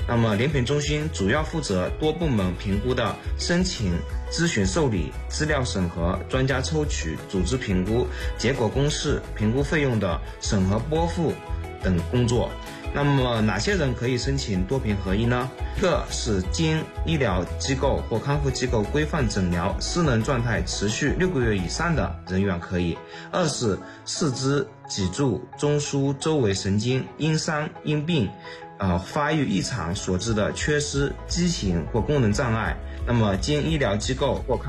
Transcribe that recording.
那么联评中心主要负责多部门评估的申请、咨询受理、资料审核、专家抽取、组织评估、结果公示、评估费用的审核拨付等工作。那么哪些人可以申请多评合一呢？一个是经医疗机构或康复机构规范诊疗失能状态持续6个月以上的人员可以。二是四肢、脊柱、中枢周围神经因伤因病发育异常所致的缺失、畸形或功能障碍，那么经医疗机构或